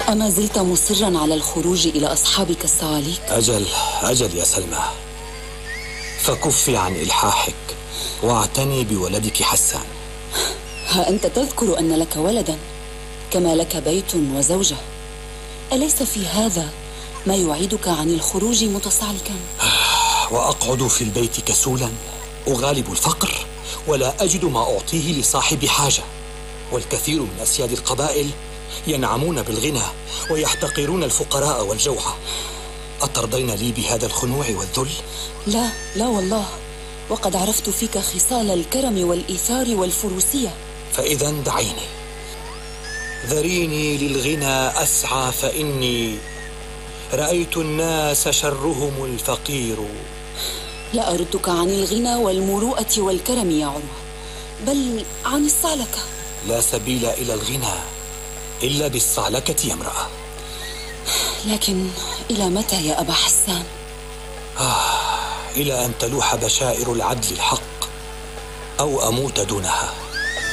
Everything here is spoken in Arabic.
أما زلت مصرا على الخروج إلى أصحابك الصواليك؟ أجل يا سلمى، فكفي عن إلحاحك واعتني بولدك حسان. ها أنت تذكر أن لك ولدا، كما لك بيت وزوجة، أليس في هذا ما يعيدك عن الخروج متصعلكا؟ وأقعد في البيت كسولا أغالب الفقر ولا أجد ما أعطيه لصاحب حاجة، والكثير من أسياد القبائل ينعمون بالغنى ويحتقرون الفقراء والجوعى. أترضين لي بهذا الخنوع والذل؟ لا لا والله، وقد عرفت فيك خصال الكرم والإيثار والفروسية. فإذا دعيني، ذريني للغنى أسعى، فإني رأيت الناس شرهم الفقير. لا أردك عن الغنى والمروءة والكرم يا عروة، بل عن الصعلكة. لا سبيل إلى الغنى إلا بالصعلكة يا امرأة. لكن إلى متى يا أبا حسان؟ إلى أن تلوح بشائر العدل الحق أو أموت دونها.